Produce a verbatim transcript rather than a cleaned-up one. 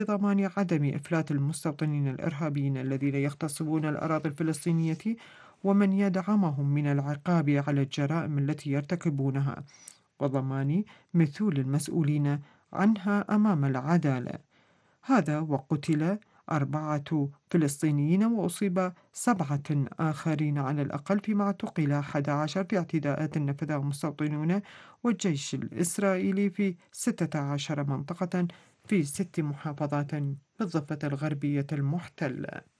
ضمان عدم إفلات المستوطنين الإرهابيين الذين يغتصبون الأراضي الفلسطينية ومن يدعمهم من العقاب على الجرائم التي يرتكبونها، وضمان مثول المسؤولين عنها أمام العدالة. هذا وقتل أربعة فلسطينيين وأصيب سبعة آخرين على الأقل، فيما اعتقل أحد عشر في اعتداءات نفذها مستوطنون والجيش الإسرائيلي في ستة عشر منطقة في ست محافظات بالضفة الغربية المحتلة.